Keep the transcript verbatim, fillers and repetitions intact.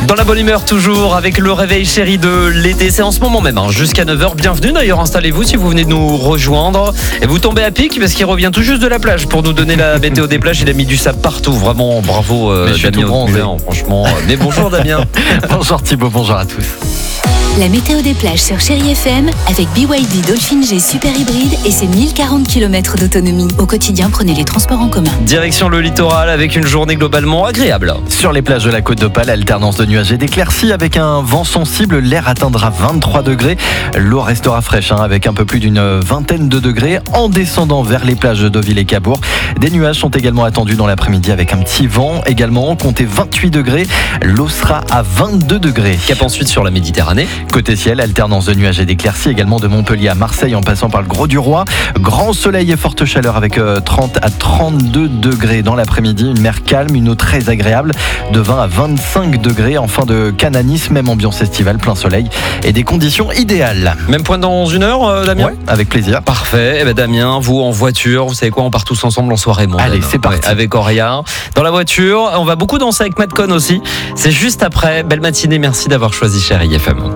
Dans la bonne humeur toujours, avec le réveil chéri de l'été, c'est en ce moment même, hein, jusqu'à neuf heures. Bienvenue d'ailleurs, installez-vous si vous venez de nous rejoindre. Et vous tombez à pic parce qu'il revient tout juste de la plage pour nous donner la météo des plages. Il a mis du sable partout, vraiment bravo euh, Damien Autmuller, franchement. Mais bonjour Damien. Bonjour Thibaut, bonjour à tous. La météo des plages sur Chéri F M avec B Y D Dolphin G Super Hybride et ses mille quarante kilomètres d'autonomie. Au quotidien, prenez les transports en commun. Direction le littoral avec une journée globalement agréable. Sur les plages de la Côte d'Opale, alternance de nuages et d'éclaircies avec un vent sensible. L'air atteindra vingt-trois degrés. L'eau restera fraîche hein, avec un peu plus d'une vingtaine de degrés. En descendant vers les plages de Deauville et Cabourg, des nuages sont également attendus dans l'après-midi avec un petit vent. Également, comptez vingt-huit degrés. L'eau sera à vingt-deux degrés. Cap ensuite sur la Méditerranée. Côté ciel, alternance de nuages et d'éclaircies également de Montpellier à Marseille en passant par le Gros du Roi. Grand soleil et forte chaleur avec trente à trente-deux degrés dans l'après-midi. Une mer calme, une eau très agréable de vingt à vingt-cinq degrés. En fin de Cananis, même ambiance estivale, plein soleil et des conditions idéales. Même point dans une heure, euh, Damien ? Ouais, avec plaisir. Parfait. Eh ben Damien, vous en voiture, vous savez quoi, on part tous ensemble en soirée. Mon Allez, Dan. c'est parti. Ouais, avec Auria. Dans la voiture, on va beaucoup danser avec Madcon aussi. C'est juste après. Belle matinée, merci d'avoir choisi Chéri F M.